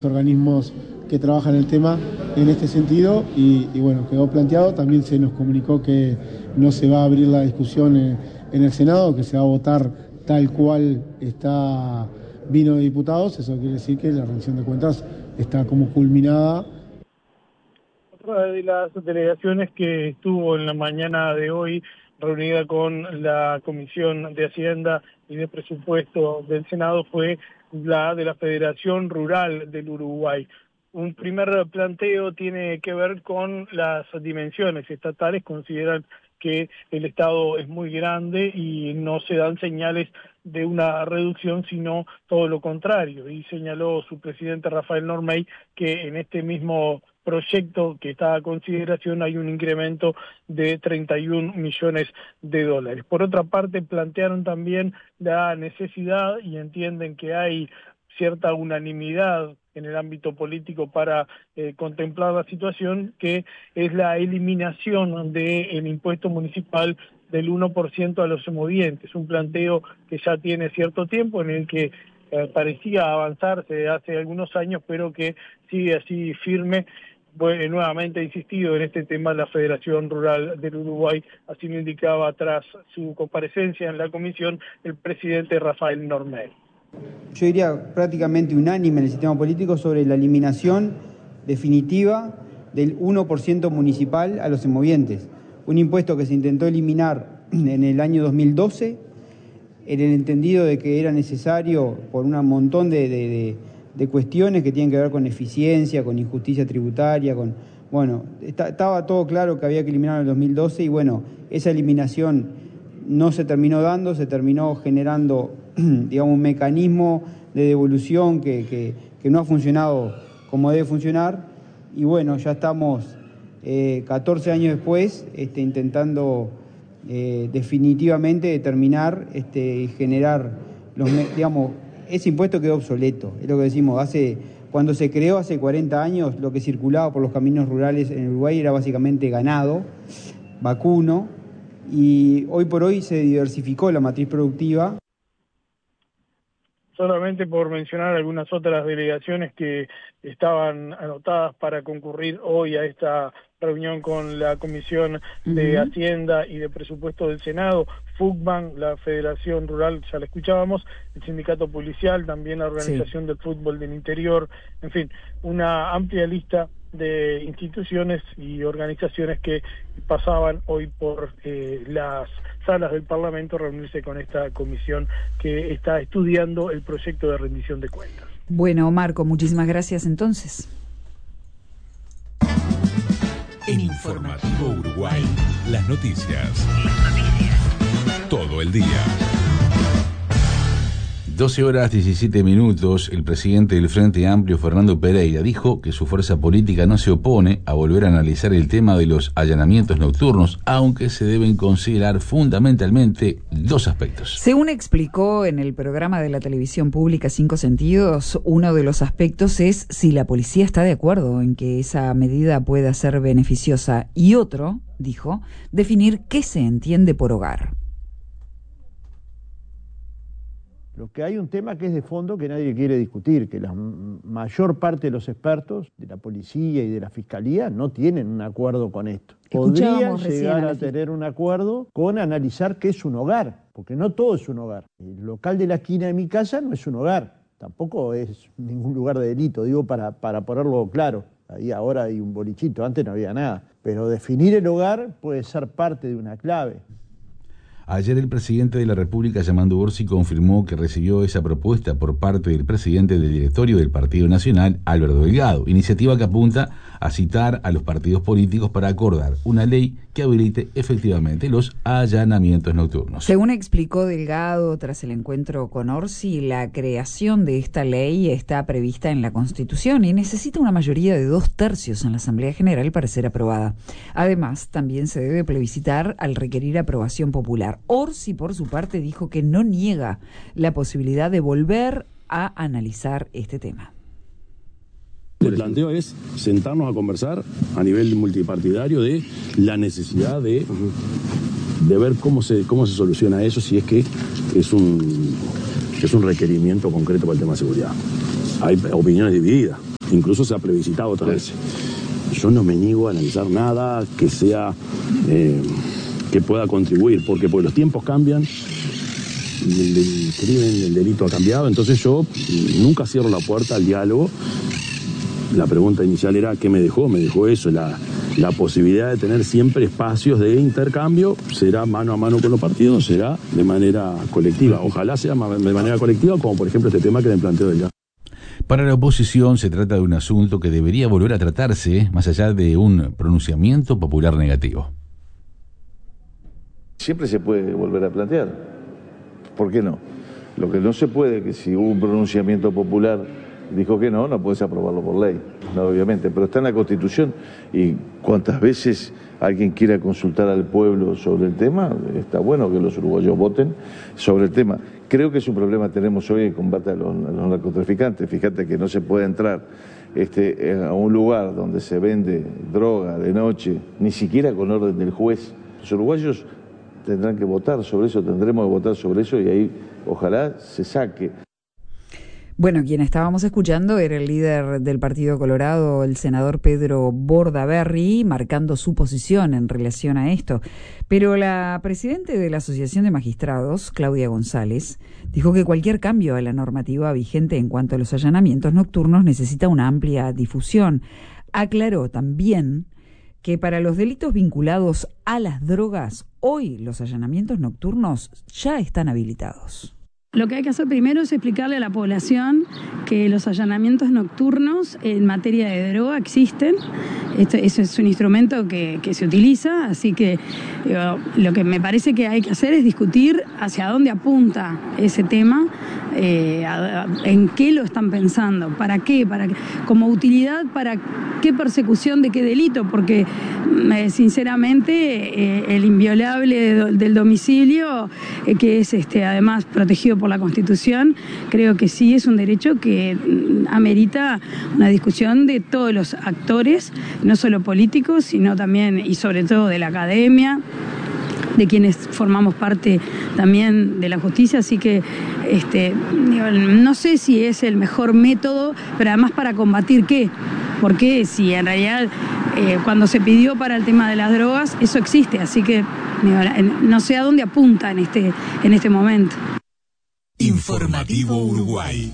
organismos que trabajan el tema en este sentido y bueno, quedó planteado. También se nos comunicó que no se va a abrir la discusión en el Senado, que se va a votar tal cual vino de diputados. Eso quiere decir que la rendición de cuentas está como culminada. Otra de las delegaciones que estuvo en la mañana de hoy reunida con la Comisión de Hacienda y de Presupuesto del Senado fue la de la Federación Rural del Uruguay. Un primer planteo tiene que ver con las dimensiones estatales. Consideran que el Estado es muy grande y no se dan señales de una reducción, sino todo lo contrario. Y señaló su presidente Rafael Normey que en este mismo proyecto que está a consideración hay un incremento de 31 millones de dólares. Por otra parte, plantearon también la necesidad y entienden que hay cierta unanimidad en el ámbito político para contemplar la situación, que es la eliminación del impuesto municipal del 1% a los semovientes, un planteo que ya tiene cierto tiempo, en el que parecía avanzarse hace algunos años, pero que sigue así firme. Nuevamente ha insistido en este tema la Federación Rural del Uruguay, así lo indicaba tras su comparecencia en la comisión el presidente Rafael Normey. Yo diría prácticamente unánime en el sistema político sobre la eliminación definitiva del 1% municipal a los semovientes, un impuesto que se intentó eliminar en el año 2012 en el entendido de que era necesario por un montón de cuestiones que tienen que ver con eficiencia, con injusticia tributaria, estaba todo claro que había que eliminarlo en el 2012 y bueno, esa eliminación no se terminó dando, se terminó generando, digamos, un mecanismo de devolución que no ha funcionado como debe funcionar y bueno, ya estamos 14 años después intentando definitivamente determinar y generar digamos, ese impuesto quedó obsoleto, es lo que decimos, cuando se creó hace 40 años, lo que circulaba por los caminos rurales en Uruguay era básicamente ganado, vacuno, y hoy por hoy se diversificó la matriz productiva. Solamente por mencionar algunas otras delegaciones que estaban anotadas para concurrir hoy a esta reunión con la Comisión de Hacienda y de Presupuesto del Senado, FUCBAN, la Federación Rural, ya la escuchábamos, el Sindicato Policial, también la Organización del Fútbol del Interior, en fin, una amplia lista de instituciones y organizaciones que pasaban hoy por las salas del Parlamento a reunirse con esta comisión que está estudiando el proyecto de rendición de cuentas. Bueno, Marco, muchísimas gracias entonces. En Informativo Uruguay, las noticias. Todo el día. 12:17. El presidente del Frente Amplio, Fernando Pereira, dijo que su fuerza política no se opone a volver a analizar el tema de los allanamientos nocturnos, aunque se deben considerar fundamentalmente dos aspectos. Según explicó en el programa de la televisión pública Cinco Sentidos, uno de los aspectos es si la policía está de acuerdo en que esa medida pueda ser beneficiosa, y otro, dijo, definir qué se entiende por hogar. Lo que hay un tema que es de fondo que nadie quiere discutir, que la mayor parte de los expertos de la policía y de la fiscalía no tienen un acuerdo con esto. Podrían llegar a tener un acuerdo con analizar qué es un hogar, porque no todo es un hogar. El local de la esquina de mi casa no es un hogar, tampoco es ningún lugar de delito, digo para ponerlo claro. Ahí ahora hay un bolichito, antes no había nada. Pero definir el hogar puede ser parte de una clave. Ayer el presidente de la República, Yamandú Orsi, confirmó que recibió esa propuesta por parte del presidente del directorio del Partido Nacional, Álvaro Delgado, iniciativa que apunta a citar a los partidos políticos para acordar una ley que habilite efectivamente los allanamientos nocturnos. Según explicó Delgado tras el encuentro con Orsi, la creación de esta ley está prevista en la Constitución y necesita una mayoría de 2/3 en la Asamblea General para ser aprobada. Además, también se debe plebiscitar al requerir aprobación popular. Orsi, por su parte, dijo que no niega la posibilidad de volver a analizar este tema. El planteo es sentarnos a conversar a nivel multipartidario de la necesidad de ver cómo se soluciona eso, si es que es un requerimiento concreto para el tema de seguridad. Hay opiniones divididas. incluso se ha plebiscitado otras veces. Yo no me niego a analizar nada que sea, que pueda contribuir, porque los tiempos cambian, el crimen, el delito ha cambiado, entonces yo nunca cierro la puerta al diálogo. La pregunta inicial era ¿qué me dejó? Me dejó eso, la posibilidad de tener siempre espacios de intercambio, será mano a mano con los partidos, será de manera colectiva. Ojalá sea de manera colectiva, como por ejemplo este tema que le planteo del diálogo. Para la oposición se trata de un asunto que debería volver a tratarse más allá de un pronunciamiento popular negativo. Siempre se puede volver a plantear. ¿Por qué no? Lo que no se puede, que si hubo un pronunciamiento popular dijo que no puedes aprobarlo por ley, no, obviamente, pero está en la Constitución y cuantas veces alguien quiera consultar al pueblo sobre el tema, está bueno que los uruguayos voten sobre el tema. Creo que es un problema que tenemos hoy en combate a los narcotraficantes. Fíjate que no se puede entrar a un lugar donde se vende droga de noche, ni siquiera con orden del juez. Los uruguayos tendrán que votar sobre eso, tendremos que votar sobre eso y ahí ojalá se saque. Bueno, quien estábamos escuchando era el líder del Partido Colorado, el senador Pedro Bordaberry, marcando su posición en relación a esto. Pero la presidenta de la Asociación de Magistrados, Claudia González, dijo que cualquier cambio a la normativa vigente en cuanto a los allanamientos nocturnos necesita una amplia difusión. Aclaró también que para los delitos vinculados a las drogas, hoy los allanamientos nocturnos ya están habilitados. Lo que hay que hacer primero es explicarle a la población que los allanamientos nocturnos en materia de droga existen. Eso es un instrumento que se utiliza, así que lo que me parece que hay que hacer es discutir hacia dónde apunta ese tema, en qué lo están pensando, para qué, como utilidad, para qué persecución de qué delito, porque sinceramente el inviolable del domicilio, que es además protegido por la Constitución, creo que sí es un derecho que amerita una discusión de todos los actores, no solo políticos, sino también y sobre todo de la academia, de quienes formamos parte también de la justicia, así que no sé si es el mejor método, pero además para combatir qué, porque si en realidad cuando se pidió para el tema de las drogas, eso existe, así que no sé a dónde apunta en este momento. Informativo Uruguay.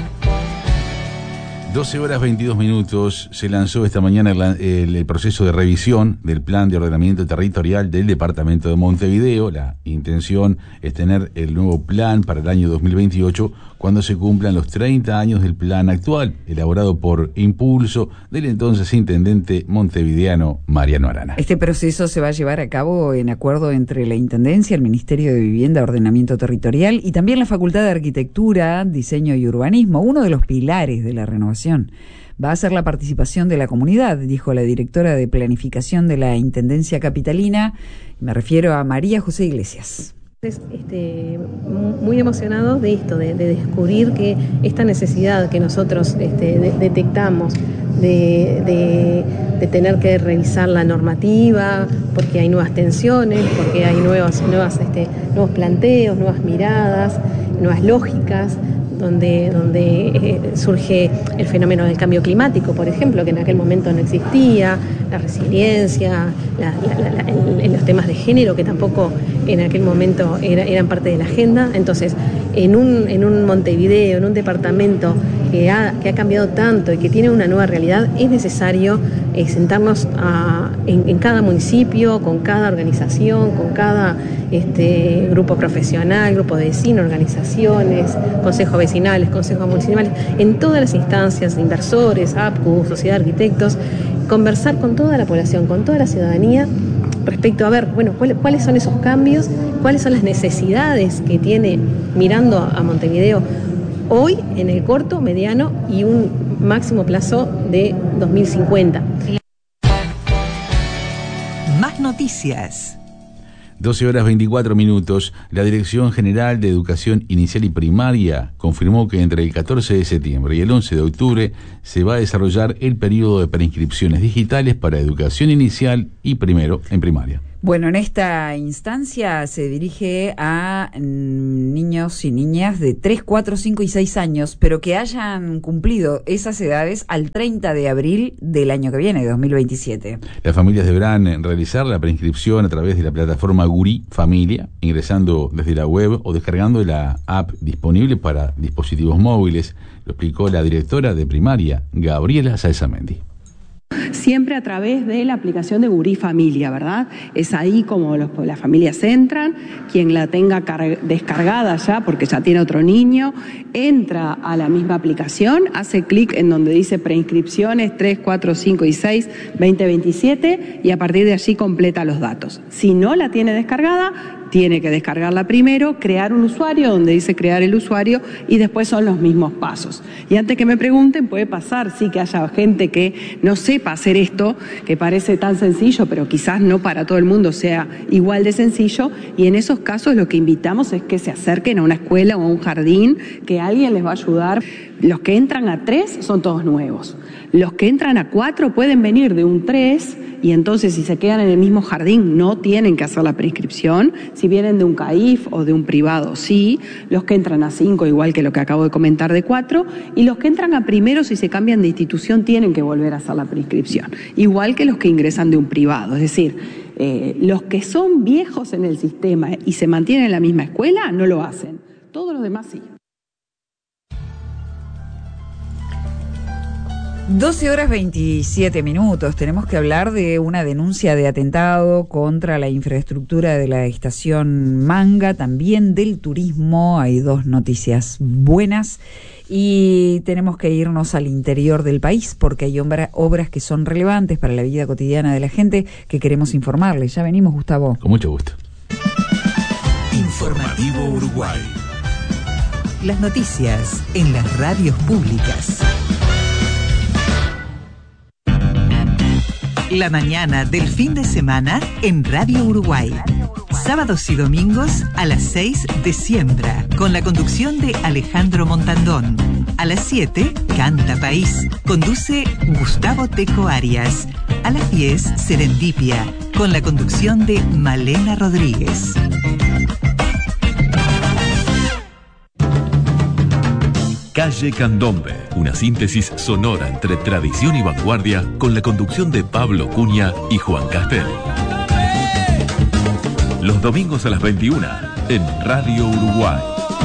12:22 se lanzó esta mañana el proceso de revisión del Plan de Ordenamiento Territorial del Departamento de Montevideo. La intención es tener el nuevo plan para el año 2028 cuando se cumplan los 30 años del plan actual, elaborado por impulso del entonces intendente montevideano Mariano Arana. Este proceso se va a llevar a cabo en acuerdo entre la Intendencia, el Ministerio de Vivienda, Ordenamiento Territorial y también la Facultad de Arquitectura, Diseño y Urbanismo, uno de los pilares de la renovación. Va a ser la participación de la comunidad, dijo la directora de Planificación de la Intendencia Capitalina, me refiero a María José Iglesias. Muy emocionados de esto, de descubrir que esta necesidad que nosotros detectamos de tener que revisar la normativa, porque hay nuevas tensiones, porque hay nuevos planteos, nuevas miradas, nuevas lógicas, donde surge el fenómeno del cambio climático, por ejemplo, que en aquel momento no existía, la resiliencia, los temas de género, que tampoco en aquel momento eran parte de la agenda. Entonces, en un Montevideo, en un departamento que ha cambiado tanto y que tiene una nueva realidad, es necesario sentarnos en cada municipio, con cada organización, con cada grupo profesional, grupo de vecinos, organizaciones, consejos vecinales, consejos municipales, en todas las instancias, inversores, APCU, sociedad de arquitectos, conversar con toda la población, con toda la ciudadanía, respecto a ver, bueno, cuáles son esos cambios, cuáles son las necesidades que tiene mirando a Montevideo hoy en el corto, mediano y un máximo plazo de 2050. Más noticias. 12:24. La Dirección General de Educación Inicial y Primaria confirmó que entre el 14 de septiembre y el 11 de octubre se va a desarrollar el periodo de preinscripciones digitales para educación inicial y primero en primaria. Bueno, en esta instancia se dirige a niños y niñas de 3, 4, 5 y 6 años, pero que hayan cumplido esas edades al 30 de abril del año que viene, 2027. Las familias deberán realizar la preinscripción a través de la plataforma Guri Familia, ingresando desde la web o descargando la app disponible para dispositivos móviles, lo explicó la directora de primaria, Gabriela Salsamendi. Siempre a través de la aplicación de Guri Familia, ¿verdad? Es ahí como las familias entran, quien la tenga descargada ya, porque ya tiene otro niño, entra a la misma aplicación, hace clic en donde dice preinscripciones 3, 4, 5 y 6, 2027, y a partir de allí completa los datos. Si no la tiene descargada, tiene que descargarla primero, crear un usuario donde dice crear el usuario y después son los mismos pasos. Y antes que me pregunten, puede pasar, sí, que haya gente que no sepa hacer esto, que parece tan sencillo, pero quizás no para todo el mundo sea igual de sencillo, y en esos casos lo que invitamos es que se acerquen a una escuela o a un jardín, que alguien les va a ayudar. Los que entran a 3 son todos nuevos. Los que entran a 4 pueden venir de un 3 y entonces si se quedan en el mismo jardín no tienen que hacer la preinscripción. Si vienen de un CAIF o de un privado, sí. Los que entran a 5, igual que lo que acabo de comentar de 4. Y los que entran a primero, si se cambian de institución, tienen que volver a hacer la preinscripción. Igual que los que ingresan de un privado. Es decir, los que son viejos en el sistema y se mantienen en la misma escuela no lo hacen. Todos los demás sí. 12:27. Tenemos que hablar de una denuncia de atentado contra la infraestructura de la estación Manga, también del turismo. Hay 2 noticias buenas y tenemos que irnos al interior del país porque hay obras que son relevantes para la vida cotidiana de la gente que queremos informarles. Ya venimos, Gustavo. Con mucho gusto. Informativo Uruguay. Las noticias en las radios públicas. La mañana del fin de semana en Radio Uruguay. Sábados y domingos a las 6 de Siembra, con la conducción de Alejandro Montandón. A las 7, Canta País. Conduce Gustavo Teco Arias. A las 10, Serendipia, con la conducción de Malena Rodríguez. Calle Candombe, una síntesis sonora entre tradición y vanguardia con la conducción de Pablo Cunha y Juan Castel. Los domingos a las 21 en Radio Uruguay.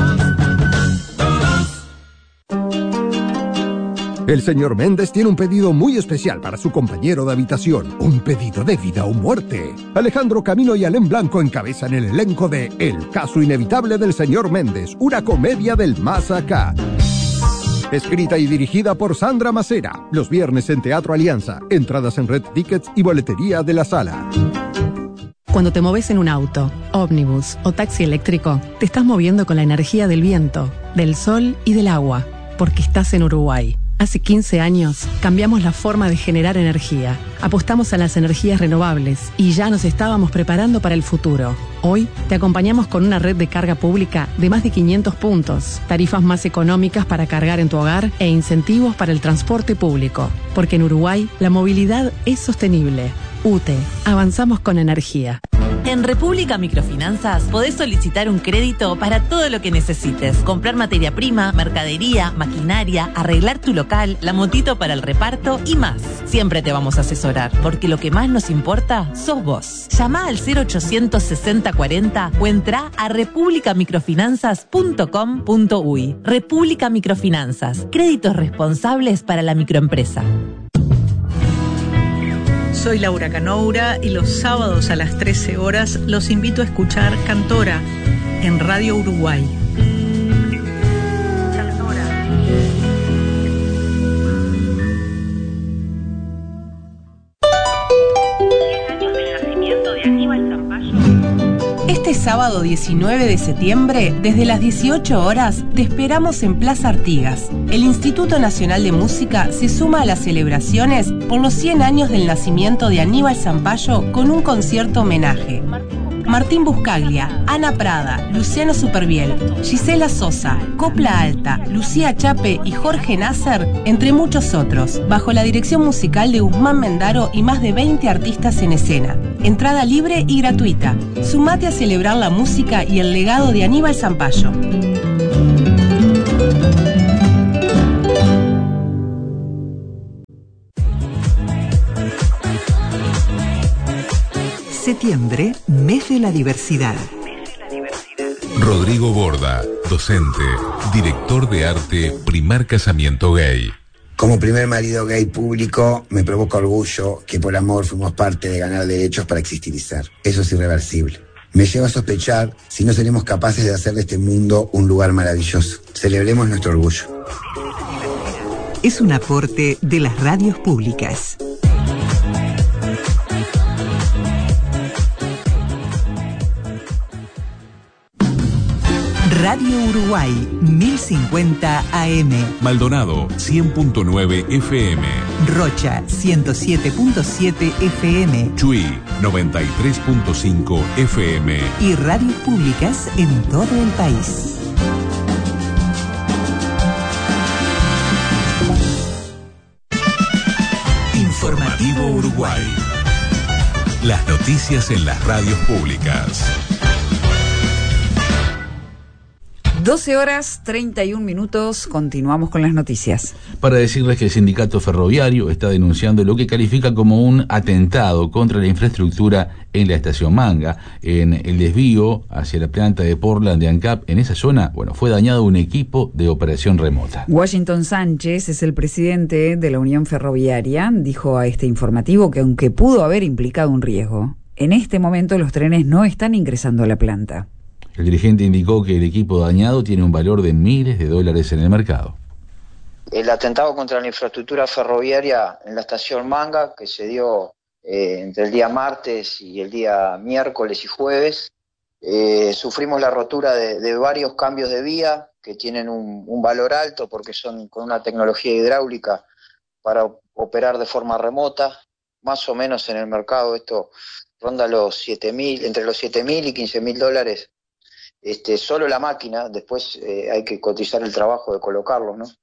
El señor Méndez tiene un pedido muy especial para su compañero de habitación. Un pedido de vida o muerte. Alejandro Camino y Alén Blanco encabezan el elenco de El caso inevitable del señor Méndez, una comedia del más acá. Escrita y dirigida por Sandra Macera. Los viernes en Teatro Alianza. Entradas en Red Tickets y boletería de la sala. Cuando te moves en un auto, ómnibus o taxi eléctrico, te estás moviendo con la energía del viento, del sol y del agua, porque estás en Uruguay. Hace 15 años cambiamos la forma de generar energía. Apostamos a las energías renovables y ya nos estábamos preparando para el futuro. Hoy te acompañamos con una red de carga pública de más de 500 puntos, tarifas más económicas para cargar en tu hogar e incentivos para el transporte público. Porque en Uruguay la movilidad es sostenible. UTE, avanzamos con energía. En República Microfinanzas podés solicitar un crédito para todo lo que necesites. Comprar materia prima, mercadería, maquinaria, arreglar tu local, la motito para el reparto y más. Siempre te vamos a asesorar, porque lo que más nos importa sos vos. Llama al 0800 60 40 o entra a republicamicrofinanzas.com.uy. República Microfinanzas, créditos responsables para la microempresa. Soy Laura Canoura y los sábados a las 13 horas los invito a escuchar Cantora en Radio Uruguay. Este sábado 19 de septiembre, desde las 18 horas, te esperamos en Plaza Artigas. El Instituto Nacional de Música se suma a las celebraciones por los 100 años del nacimiento de Aníbal Zampayo con un concierto homenaje. Martín Buscaglia, Ana Prada, Luciano Superviel, Gisela Sosa, Copla Alta, Lucía Chape y Jorge Nasser, entre muchos otros, bajo la dirección musical de Guzmán Mendaro y más de 20 artistas en escena. Entrada libre y gratuita. Sumate a celebrar la música y el legado de Aníbal Zampayo. Septiembre, mes de la diversidad. Rodrigo Borda, docente, director de arte, Primer Casamiento Gay. Como primer marido gay público, me provoca orgullo que por amor fuimos parte de ganar derechos para existir y ser. Eso es irreversible. Me lleva a sospechar si no seremos capaces de hacer de este mundo un lugar maravilloso. Celebremos nuestro orgullo. Es un aporte de las radios públicas. Radio Uruguay, 1050 AM. Maldonado, 100.9 FM. Rocha, 107.7 FM. Chuy, 93.5 FM. Y radios públicas en todo el país. Informativo Uruguay. Las noticias en las radios públicas. 12 horas 31 minutos, continuamos con las noticias. Para decirles que el sindicato ferroviario está denunciando lo que califica como un atentado contra la infraestructura en la estación Manga. En el desvío hacia la planta de Portland de ANCAP, en esa zona, fue dañado un equipo de operación remota. Washington Sánchez es el presidente de la Unión Ferroviaria, dijo a este informativo que aunque pudo haber implicado un riesgo, en este momento los trenes no están ingresando a la planta. El dirigente indicó que el equipo dañado tiene un valor de miles de dólares en el mercado. El atentado contra la infraestructura ferroviaria en la estación Manga, que se dio entre el día martes y el día miércoles y jueves, sufrimos la rotura de varios cambios de vía que tienen un valor alto porque son con una tecnología hidráulica para operar de forma remota. Más o menos en el mercado esto ronda entre los 7.000 y 15.000 dólares. Solo la máquina, después hay que cotizar el trabajo de colocarlos, ¿no?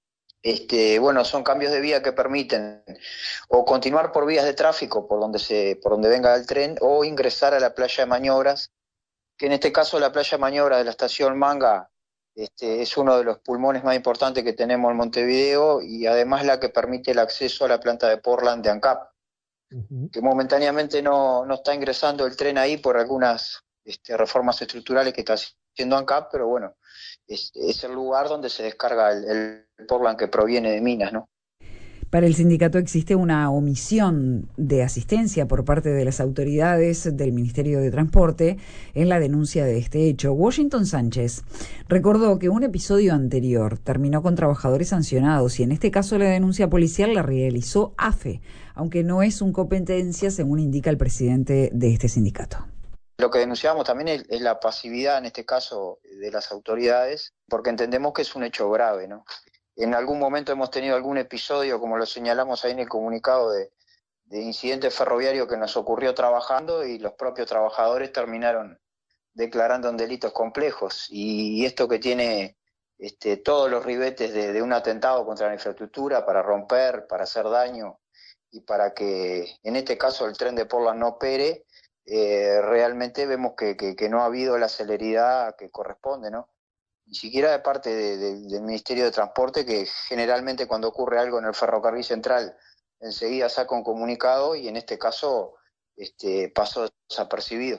Son cambios de vía que permiten o continuar por vías de tráfico por donde venga el tren o ingresar a la playa de maniobras, que en este caso la playa de maniobras de la estación Manga es uno de los pulmones más importantes que tenemos en Montevideo y además la que permite el acceso a la planta de Portland de ANCAP, que momentáneamente no está ingresando el tren ahí por algunas reformas estructurales que está haciendo ANCAP, pero bueno, es el lugar donde se descarga el Portland que proviene de minas, ¿no? Para el sindicato existe una omisión de asistencia por parte de las autoridades del Ministerio de Transporte en la denuncia de este hecho. Washington Sánchez recordó que un episodio anterior terminó con trabajadores sancionados y en este caso la denuncia policial la realizó AFE, aunque no es una competencia según indica el presidente de este sindicato. Lo que denunciamos también es la pasividad, en este caso, de las autoridades, porque entendemos que es un hecho grave, ¿no? En algún momento hemos tenido algún episodio, como lo señalamos ahí en el comunicado, de incidente ferroviario que nos ocurrió trabajando y los propios trabajadores terminaron declarando en delitos complejos. Y esto que tiene todos los ribetes de un atentado contra la infraestructura para romper, para hacer daño y para que, en este caso, el tren de Portland no opere, realmente vemos que no ha habido la celeridad que corresponde, ¿no? Ni siquiera de parte del Ministerio de Transporte, que generalmente cuando ocurre algo en el ferrocarril central enseguida saca un comunicado y en este caso pasó desapercibido.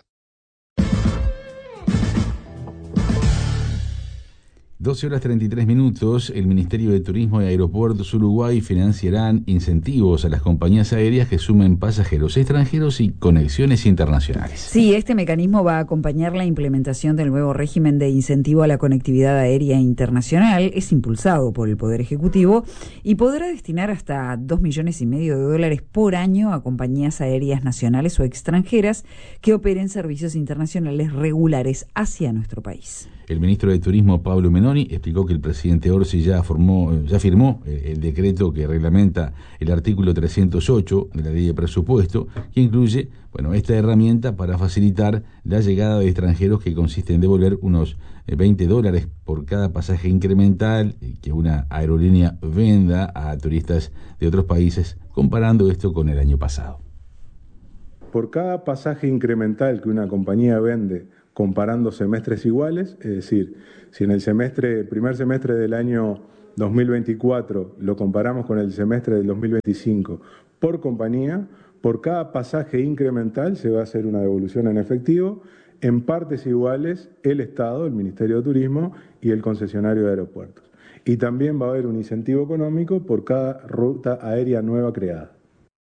12 horas 33 minutos, el Ministerio de Turismo y Aeropuertos Uruguay financiarán incentivos a las compañías aéreas que sumen pasajeros extranjeros y conexiones internacionales. Sí, este mecanismo va a acompañar la implementación del nuevo régimen de incentivo a la conectividad aérea internacional. Es impulsado por el Poder Ejecutivo y podrá destinar hasta $2,5 millones por año a compañías aéreas nacionales o extranjeras que operen servicios internacionales regulares hacia nuestro país. El ministro de Turismo, Pablo Menoni, explicó que el presidente Orsi ya firmó el decreto que reglamenta el artículo 308 de la Ley de Presupuesto, que incluye esta herramienta para facilitar la llegada de extranjeros, que consiste en devolver unos $20 por cada pasaje incremental que una aerolínea venda a turistas de otros países, comparando esto con el año pasado. Por cada pasaje incremental que una compañía vende comparando semestres iguales, es decir, si en el primer semestre del año 2024 lo comparamos con el semestre del 2025 por compañía, por cada pasaje incremental se va a hacer una devolución en efectivo, en partes iguales el Estado, el Ministerio de Turismo y el concesionario de aeropuertos. Y también va a haber un incentivo económico por cada ruta aérea nueva creada.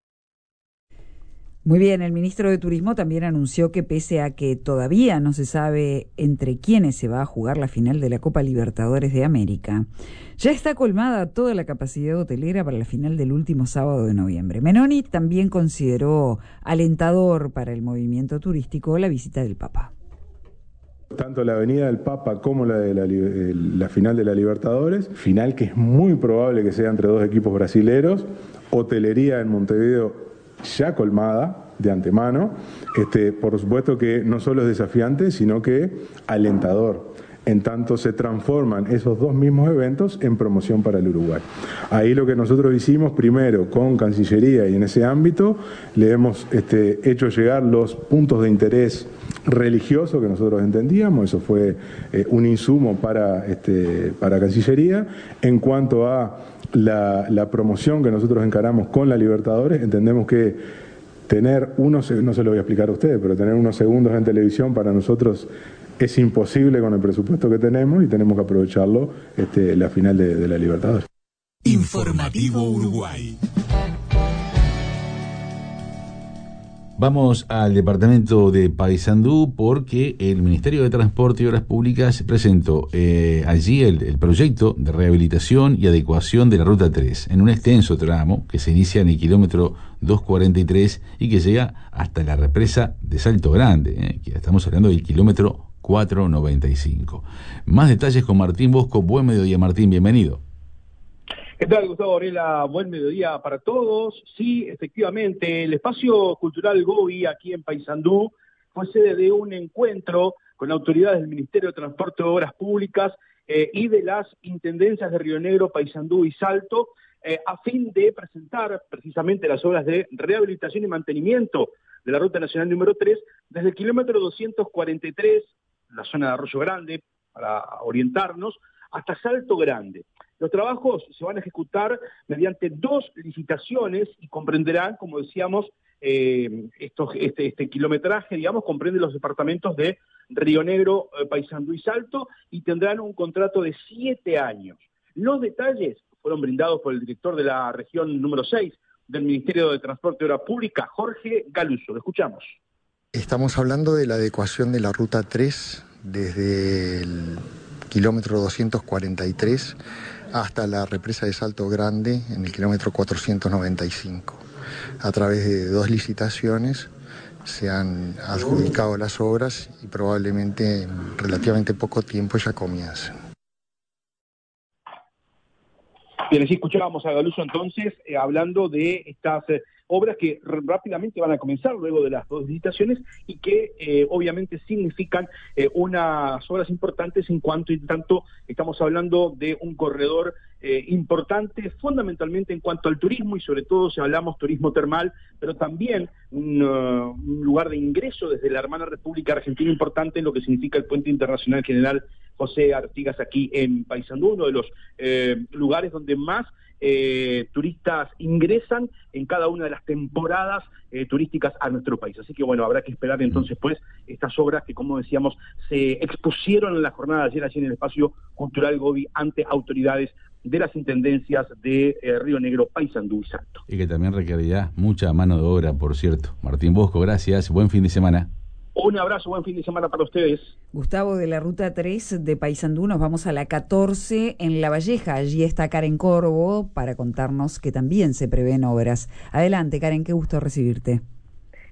Muy bien, el ministro de Turismo también anunció que pese a que todavía no se sabe entre quiénes se va a jugar la final de la Copa Libertadores de América, ya está colmada toda la capacidad hotelera para la final del último sábado de noviembre. Menoni también consideró alentador para el movimiento turístico la visita del Papa. Tanto la venida del Papa como la final de la Libertadores, final que es muy probable que sea entre dos equipos brasileros, hotelería en Montevideo ya colmada de antemano, por supuesto que no solo es desafiante, sino que alentador, en tanto se transforman esos dos mismos eventos en promoción para el Uruguay. Ahí lo que nosotros hicimos primero con Cancillería y en ese ámbito le hemos hecho llegar los puntos de interés religioso que nosotros entendíamos, eso fue un insumo para Cancillería. En cuanto a la promoción que nosotros encaramos con la Libertadores, entendemos que tener no se lo voy a explicar a ustedes, pero tener unos segundos en televisión para nosotros es imposible con el presupuesto que tenemos y tenemos que aprovecharlo la final de la Libertadores. Informativo Uruguay. Vamos al departamento de Paysandú porque el Ministerio de Transporte y Obras Públicas presentó allí el proyecto de rehabilitación y adecuación de la Ruta 3 en un extenso tramo que se inicia en el kilómetro 243 y que llega hasta la represa de Salto Grande, que estamos hablando del kilómetro 495. Más detalles con Martín Bosco. Buen mediodía, Martín, bienvenido. ¿Qué tal, Gustavo Varela? Buen mediodía para todos. Sí, efectivamente, el espacio cultural Gobi aquí en Paysandú fue sede de un encuentro con autoridades del Ministerio de Transporte y Obras Públicas y de las intendencias de Río Negro, Paysandú y Salto, a fin de presentar precisamente las obras de rehabilitación y mantenimiento de la Ruta Nacional número 3 desde el kilómetro 243, la zona de Arroyo Grande, para orientarnos, hasta Salto Grande. Los trabajos se van a ejecutar mediante 2 licitaciones y comprenderán, como decíamos, este kilometraje, digamos, comprende los departamentos de Río Negro, Paysandú y Salto, y tendrán un contrato de 7 años. Los detalles fueron brindados por el director de la región número 6 del Ministerio de Transporte y Obras Públicas, Jorge Galuso. Lo escuchamos. Estamos hablando de la adecuación de la Ruta 3 desde el kilómetro 243 hasta la represa de Salto Grande en el kilómetro 495. A través de 2 licitaciones se han adjudicado las obras y probablemente en relativamente poco tiempo ya comiencen. Bien, así escuchábamos a Galuso entonces hablando de estas obras que rápidamente van a comenzar luego de las 2 licitaciones y que obviamente significan unas obras importantes en tanto estamos hablando de un corredor importante, fundamentalmente en cuanto al turismo y sobre todo si hablamos turismo termal, pero también un lugar de ingreso desde la hermana República Argentina importante en lo que significa el Puente Internacional General José Artigas aquí en Paysandú, uno de los lugares donde más turistas ingresan en cada una de las temporadas turísticas a nuestro país. Así que bueno, habrá que esperar entonces pues estas obras que, como decíamos, se expusieron en la jornada de ayer allí en el espacio cultural Gobi ante autoridades de las intendencias de Río Negro, Paysandú y Salto. Y que también requerirá mucha mano de obra, por cierto. Martín Bosco, gracias, buen fin de semana. Un abrazo, buen fin de semana para ustedes. Gustavo, de la Ruta 3 de Paysandú nos vamos a la 14 en La Valleja. Allí está Karen Corvo para contarnos que también se prevén obras. Adelante, Karen, qué gusto recibirte.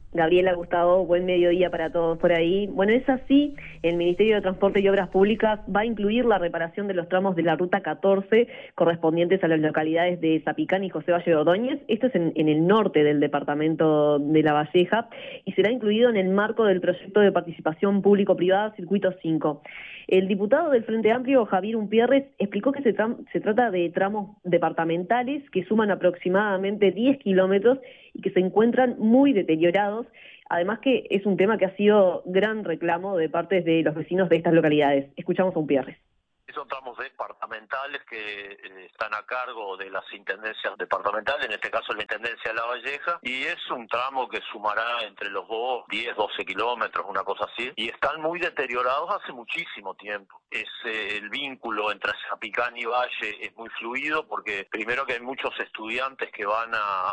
Gabriela, Gustavo, buen mediodía para todos por ahí. Bueno, es así, el Ministerio de Transporte y Obras Públicas va a incluir la reparación de los tramos de la Ruta 14 correspondientes a las localidades de Zapicán y José Valle de Ordóñez. Esto es en el norte del departamento de La Valleja y será incluido en el marco del proyecto de participación público-privada Circuito 5. El diputado del Frente Amplio, Javier Umpierres, explicó que se trata de tramos departamentales que suman aproximadamente 10 kilómetros y que se encuentran muy deteriorados. Además que es un tema que ha sido gran reclamo de parte de los vecinos de estas localidades. Escuchamos a Umpierres. Son tramos departamentales que están a cargo de las intendencias departamentales, en este caso la Intendencia de La Valleja, y es un tramo que sumará entre los 10, 12 kilómetros, una cosa así, y están muy deteriorados hace muchísimo tiempo. El vínculo entre Zapicán y Valle es muy fluido porque primero que hay muchos estudiantes que van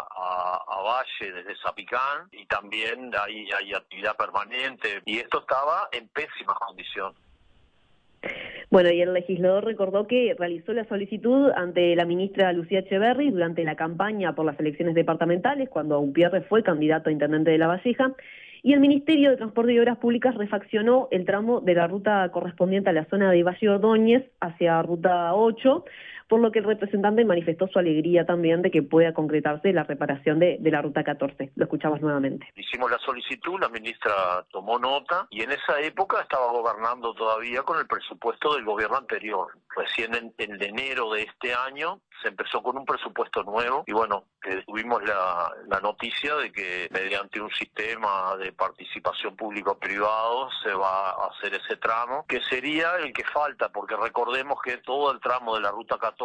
a Valle desde Zapicán y también hay actividad permanente, y esto estaba en pésimas condiciones. Bueno, y el legislador recordó que realizó la solicitud ante la ministra Lucía Echeverri durante la campaña por las elecciones departamentales, cuando Umpierres fue candidato a intendente de La Valleja, y el Ministerio de Transporte y Obras Públicas refaccionó el tramo de la ruta correspondiente a la zona de Valle Ordóñez hacia Ruta 8, por lo que el representante manifestó su alegría también de que pueda concretarse la reparación de la Ruta 14. Lo escuchamos nuevamente. Hicimos la solicitud, la ministra tomó nota y en esa época estaba gobernando todavía con el presupuesto del gobierno anterior. Recién en enero de este año se empezó con un presupuesto nuevo y bueno, tuvimos la noticia de que mediante un sistema de participación público-privado se va a hacer ese tramo, que sería el que falta, porque recordemos que todo el tramo de la Ruta 14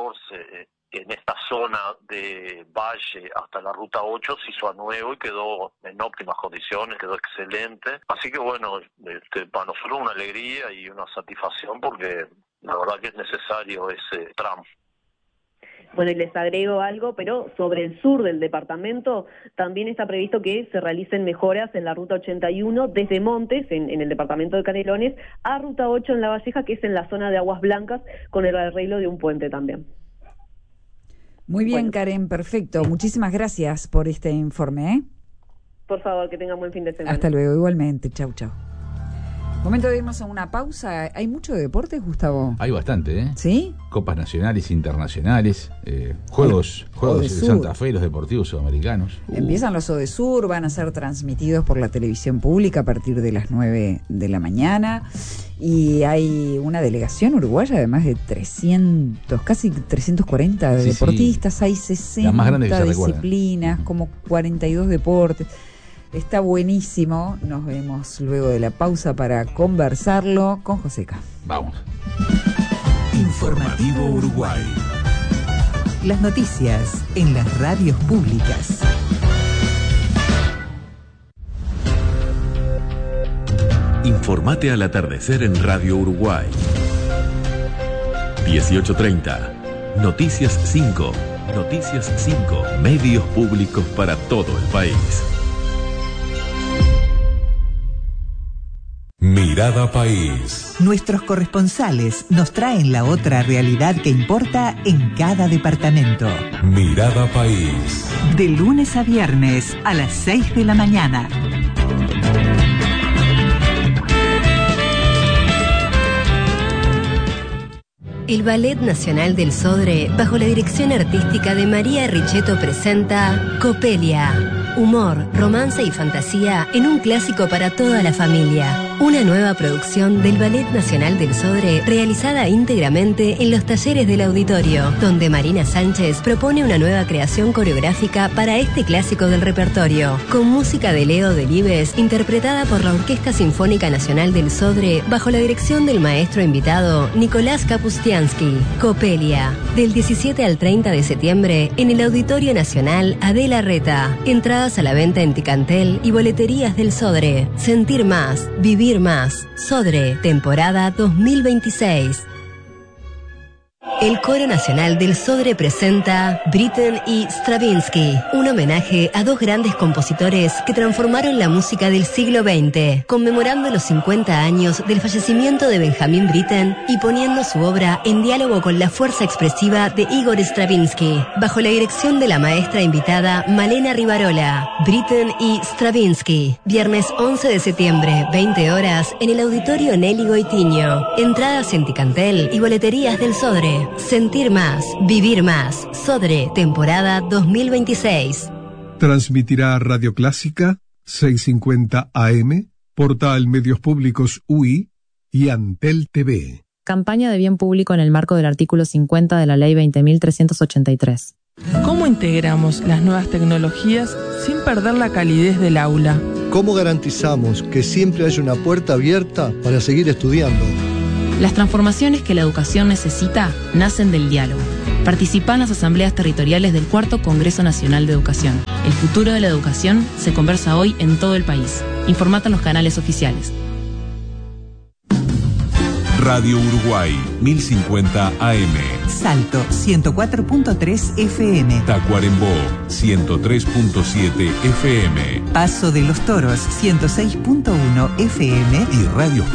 en esta zona de Valle hasta la Ruta 8 se hizo a nuevo y quedó en óptimas condiciones, quedó excelente. Así que bueno, para nosotros una alegría y una satisfacción porque la verdad que es necesario ese tramo. Bueno, y les agrego algo, pero sobre el sur del departamento también está previsto que se realicen mejoras en la Ruta 81 desde Montes, en el departamento de Canelones, a Ruta 8 en La Valleja, que es en la zona de Aguas Blancas, con el arreglo de un puente también. Muy bien, bueno. Karen, perfecto. Muchísimas gracias por este informe. Por favor, que tengan buen fin de semana. Hasta luego, igualmente. Chau, chau. Momento de irnos a una pausa. ¿Hay mucho de deporte, Gustavo? Hay bastante, ¿eh? ¿Sí? Copas nacionales, internacionales, juegos de Santa Fe, los deportivos sudamericanos. Empiezan los ODESUR, van a ser transmitidos por la televisión pública a partir de las 9 de la mañana. Y hay una delegación uruguaya de más de 300, casi 340 deportistas. Sí. Hay 60 disciplinas, como 42 deportes. Está buenísimo. Nos vemos luego de la pausa para conversarlo con Joseca. Vamos. Informativo Uruguay. Las noticias en las radios públicas. Informate al atardecer en Radio Uruguay. 18:30. Noticias 5. Noticias 5. Medios públicos para todo el país. Mirada País. Nuestros corresponsales nos traen la otra realidad que importa en cada departamento. Mirada País. De lunes a viernes a las 6 de la mañana. El Ballet Nacional del Sodre, bajo la dirección artística de María Richetto, presenta Copelia. Humor, romance y fantasía en un clásico para toda la familia. Una nueva producción del Ballet Nacional del Sodre realizada íntegramente en los talleres del auditorio, donde Marina Sánchez propone una nueva creación coreográfica para este clásico del repertorio, con música de Leo Delibes, interpretada por la Orquesta Sinfónica Nacional del Sodre, bajo la dirección del maestro invitado Nicolás Kapustiansky. Copelia, del 17 al 30 de septiembre en el Auditorio Nacional Adela Reta. Entradas a la venta en Ticantel y boleterías del Sodre. Sentir más, vivir más. Sodre, temporada 2026. El Coro Nacional del Sodre presenta Britten y Stravinsky, un homenaje a dos grandes compositores que transformaron la música del siglo XX, conmemorando los 50 años del fallecimiento de Benjamin Britten y poniendo su obra en diálogo con la fuerza expresiva de Igor Stravinsky, bajo la dirección de la maestra invitada Malena Rivarola. Britten y Stravinsky, viernes 11 de septiembre, 20 horas, en el Auditorio Nelly Goitiño. Entradas en Ticantel y boleterías del Sodre. Sentir más, vivir más. Sodre, temporada 2026. Transmitirá Radio Clásica, 650 AM, Portal Medios Públicos UI y Antel TV. Campaña de bien público en el marco del artículo 50 de la Ley 20.383. ¿Cómo integramos las nuevas tecnologías sin perder la calidez del aula? ¿Cómo garantizamos que siempre haya una puerta abierta para seguir estudiando? Las transformaciones que la educación necesita nacen del diálogo. Participa en las asambleas territoriales del 4º Congreso Nacional de Educación. El futuro de la educación se conversa hoy en todo el país. Informate en los canales oficiales. Radio Uruguay, 1050 AM. Salto, 104.3 FM. Tacuarembó, 103.7 FM. Paso de los Toros, 106.1 FM. Y Radio